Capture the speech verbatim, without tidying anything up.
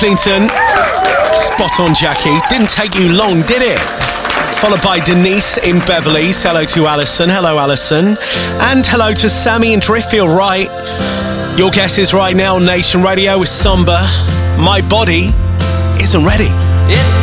Clinton. Spot on, Jackie. Didn't take you long, did it? Followed by Denise in Beverleys. Hello to Alison. Hello, Alison. And hello to Sammy in Driffield. Right. Your guess is right now on Nation Radio with Samba. My body isn't ready. It's